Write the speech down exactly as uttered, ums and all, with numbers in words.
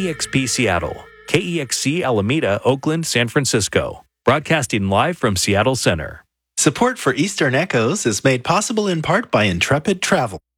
E X P Seattle, K E X C Alameda, Oakland, San Francisco. Broadcasting live from Seattle Center. Support for Eastern Echoes is made possible in part by Intrepid Travel.